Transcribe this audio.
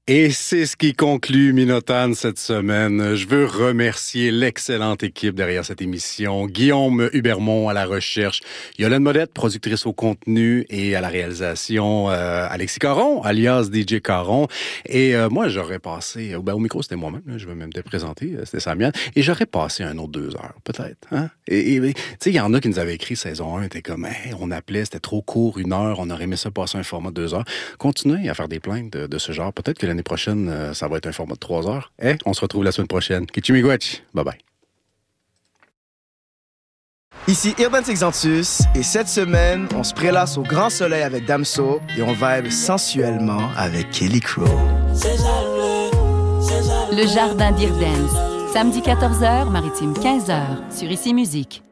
Et c'est ce qui conclut Minotane cette semaine. Je veux remercier l'excellente équipe derrière cette émission. Guillaume Hubermont à la recherche, Yolande Modette, productrice au contenu et à la réalisation, Alexis Caron, alias DJ Caron. Et moi, j'aurais passé, au micro, c'était moi-même, là, je vais même te présenter, c'était Samian. Et j'aurais passé un autre 2 heures, peut-être. Hein? Et tu sais, il y en a qui nous avaient écrit saison 1, t'es comme, hey, on appelait, c'était trop court, 1 heure, on aurait aimé ça passer un format de 2 heures. Continuez à faire des plaintes de ce genre. Peut-être que l'année prochaine, ça va être un format de 3 heures. On se retrouve la semaine prochaine. Kichimigwach. Bye-bye. Ici Urban Xanthus, et cette semaine, on se prélasse au grand soleil avec Damso et on vibe sensuellement avec Kelly Crow. Le Jardin d'Irdance, samedi 14h, Maritime 15h, sur Ici Musique.